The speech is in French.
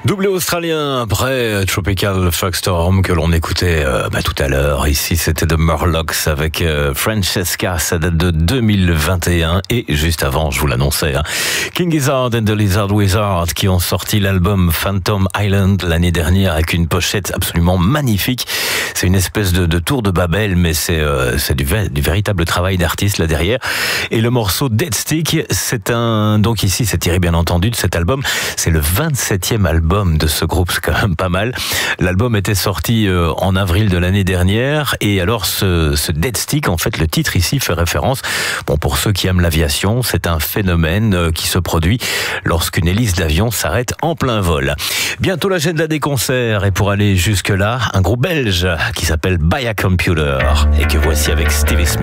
Doublé australien après Tropical Fuckstorm que l'on écoutait tout à l'heure. Ici, c'était The Murlocs avec Francesca. Ça date de 2021. Et juste avant, je vous l'annonçais, King Gizzard and the Lizard Wizard qui ont sorti l'album Phantom Island l'année dernière avec une pochette absolument magnifique. C'est une espèce de tour de Babel, mais c'est du véritable travail d'artiste là derrière. Et le morceau Dead Stick, donc ici, c'est tiré bien entendu de cet album. C'est le 27e album de ce groupe, c'est quand même pas mal. L'album était sorti en avril de l'année dernière. Et alors, ce Dead Stick, en fait, le titre ici fait référence, pour ceux qui aiment l'aviation, c'est un phénomène qui se produit lorsqu'une hélice d'avion s'arrête en plein vol. Bientôt l'agenda des concerts. Et pour aller jusque-là, un groupe belge qui s'appelle Baya Computer et que voici avec Stevie Smith.